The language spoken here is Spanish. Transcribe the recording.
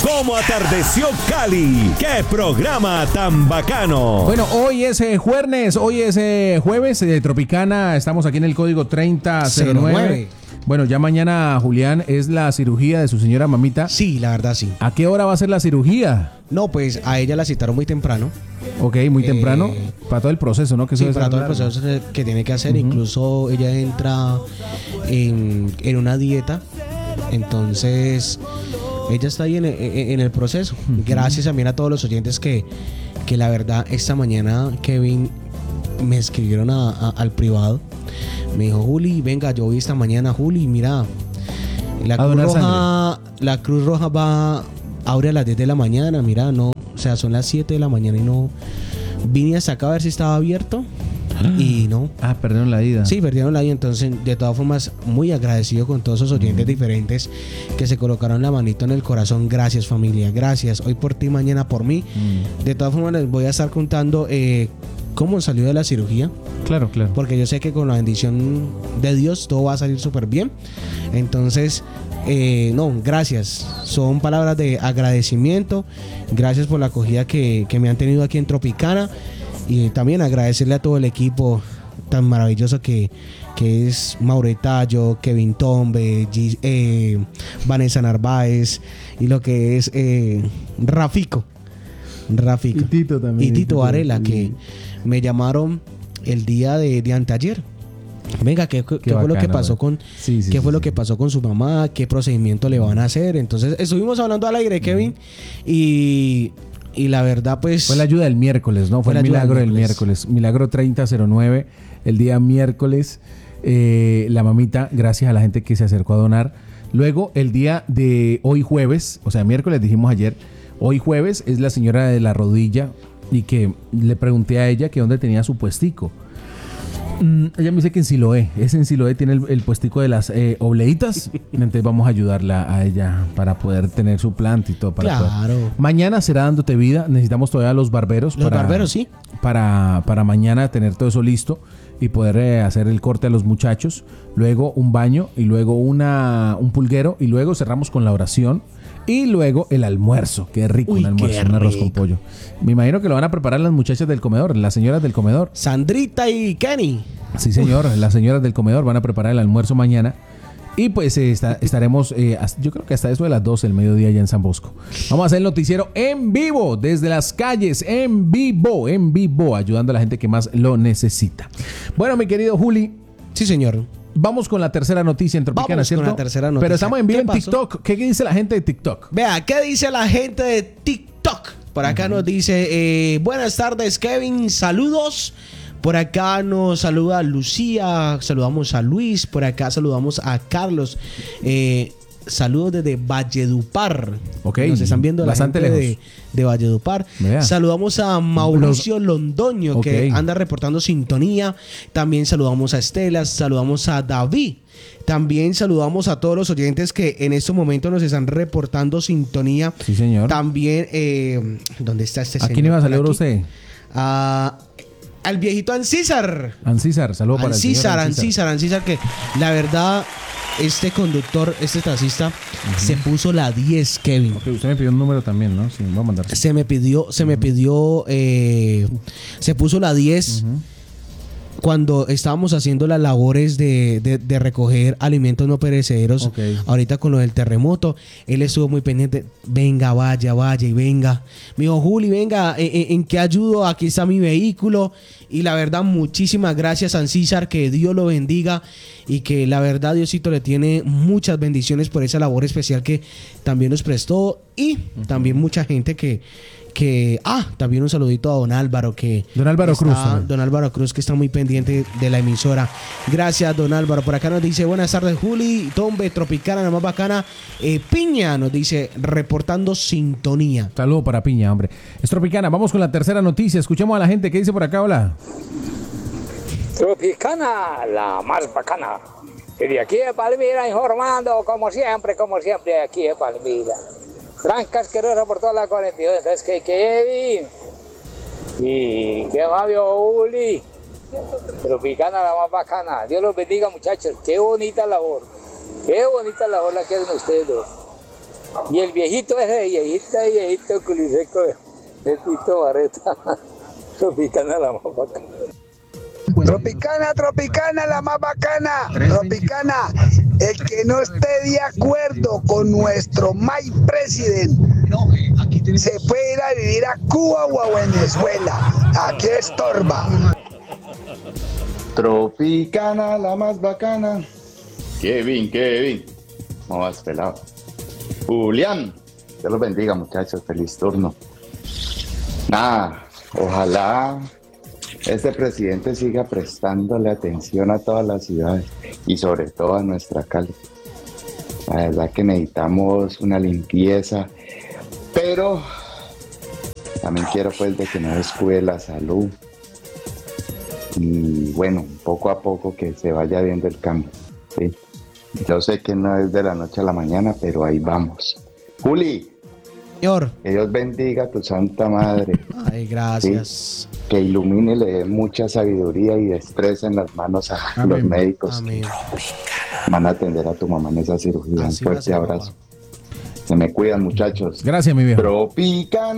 ¿Cómo atardeció Cali? ¡Qué programa tan bacano! Bueno, hoy es jueves de Tropicana. Estamos aquí en el código 3009. Bueno, ya mañana, Julián, es la cirugía de su señora mamita. Sí, la verdad sí. ¿A qué hora va a ser la cirugía? No, pues a ella la citaron muy temprano. Ok, muy temprano. Para todo el proceso, ¿no? Que sí, para todo el proceso que tiene que hacer. Incluso ella entra en una dieta. Entonces, ella está ahí en el proceso. Gracias también a todos los oyentes que la verdad, esta mañana, Kevin, me escribieron al privado. Me dijo, Juli, venga, yo vi esta mañana, Juli, mira, la Cruz Roja abre a las 10 de la mañana, mira, no, o sea, son las 7 de la mañana y no, vine hasta acá a ver si estaba abierto y no. Perdieron la ida. Sí, perdieron la ida, entonces, de todas formas, muy agradecido con todos esos oyentes diferentes que se colocaron la manito en el corazón. Gracias, familia, gracias, hoy por ti, mañana por mí. De todas formas, les voy a estar contando cómo salió de la cirugía. Claro. Porque yo sé que con la bendición de Dios todo va a salir súper bien. Entonces, gracias. Son palabras de agradecimiento. Gracias por la acogida que me han tenido aquí en Tropicana. Y también agradecerle a todo el equipo tan maravilloso que es Mauro Tallo, Kevin Tombe, Vanessa Narváez y lo que es Rafico. Y Tito también. Y Tito Varela, que me llamaron el día de anteayer. Venga, ¿qué fue lo que pasó lo que pasó con su mamá? ¿Qué procedimiento le van a hacer? Entonces, estuvimos hablando al aire, Kevin, y la verdad, pues... Fue la ayuda del miércoles, ¿no? Fue el milagro del miércoles. Milagro 3009, el día miércoles. La mamita, gracias a la gente que se acercó a donar. Luego, el día de hoy jueves, o sea, miércoles dijimos ayer, hoy jueves es la señora de la rodilla y que le pregunté a ella que dónde tenía su puestico. Ella me dice que en Siloé, tiene el puestico de las obleitas. Entonces vamos a ayudarla a ella para poder tener su planta y todo. Mañana será dándote vida. Necesitamos todavía los barberos. Barberos, sí. Para mañana tener todo eso listo y poder hacer el corte a los muchachos. Luego un baño y luego un pulguero y luego cerramos con la oración. Y luego el almuerzo, qué rico. Un almuerzo, un arroz con pollo. Me imagino que lo van a preparar las muchachas del comedor, las señoras del comedor. Sandrita y Kenny. Sí, señor, las señoras del comedor van a preparar el almuerzo mañana. Y pues estaremos, yo creo que hasta eso de las 12 del mediodía ya en San Bosco. Vamos a hacer el noticiero en vivo, desde las calles, en vivo, ayudando a la gente que más lo necesita. Bueno, mi querido Juli. Sí, señor. Vamos con la tercera noticia en Tropicana, ¿cierto? Con la tercera noticia. Pero estamos en vivo en TikTok. ¿Qué dice la gente de TikTok? Vea, ¿qué dice la gente de TikTok? Por acá nos dice, buenas tardes, Kevin, saludos. Por acá nos saluda Lucía, saludamos a Luis, por acá saludamos a Carlos. Saludos desde Valledupar. Okay. Nos están viendo bastante la gente lejos de Valledupar. Vea. Saludamos a Mauricio Londoño, que anda reportando sintonía. También saludamos a Estela, saludamos a David. También saludamos a todos los oyentes que en estos momentos nos están reportando sintonía. Sí, señor. También, ¿dónde está este señor? ¿A quién iba a saludar usted? Al viejito Ancísar, saludos para Ancísar, que la verdad, este conductor, este taxista, se puso la 10, Kevin. Okay, usted me pidió un número también, ¿no? Sí, voy a mandar. Se puso la 10 cuando estábamos haciendo las labores de recoger alimentos no perecederos. Ahorita con lo del terremoto, él estuvo muy pendiente. Venga, vaya y venga. Me dijo, Juli, venga, ¿en qué ayudo? Aquí está mi vehículo. Y la verdad, muchísimas gracias, Ancísar, que Dios lo bendiga y que la verdad Diosito le tiene muchas bendiciones por esa labor especial que también nos prestó. Y también mucha gente que también un saludito a Don Álvaro Don Álvaro Cruz, que está muy pendiente de la emisora. Gracias, Don Álvaro. Por acá nos dice, buenas tardes, Juli, Tombe, Tropicana, la más bacana. Piña nos dice, reportando sintonía. Saludo para Piña, hombre. Es Tropicana, vamos con la tercera noticia. Escuchemos a la gente que dice por acá. Hola. Tropicana, la más bacana. Y de aquí de Palmira informando, como siempre, aquí de Palmira. Frank Casquerero por toda la 42, entonces que Kevin y que Fabio Uli, Tropicana la más bacana. Dios los bendiga, muchachos, qué bonita labor la que hacen ustedes dos. Y el viejito ese, viejito culiseco de Tito Barreta. Tropicana la más bacana. Tropicana, la más bacana. Tropicana, el que no esté de acuerdo con nuestro my president se puede ir a vivir a Cuba o a Venezuela. Aquí estorba. Tropicana, la más bacana. Kevin. ¿Cómo vas, pelado? Julián, Dios los bendiga, muchachos. Feliz turno. Nada, ojalá este presidente siga prestándole atención a todas las ciudades y sobre todo a nuestra Cali. La verdad que necesitamos una limpieza, pero también quiero pues de que no descuide la salud y bueno, poco a poco que se vaya viendo el cambio, ¿sí? Yo sé que no es de la noche a la mañana, pero ahí vamos. Juli, Señor. Que Dios bendiga a tu santa madre. Ay, gracias. ¿Sí? Que ilumine, le dé mucha sabiduría y destreza en las manos a los médicos. Amén. Van a atender a tu mamá en esa cirugía. Así Un fuerte abrazo. Se me cuidan, muchachos. Gracias, mi viejo. Tropicana.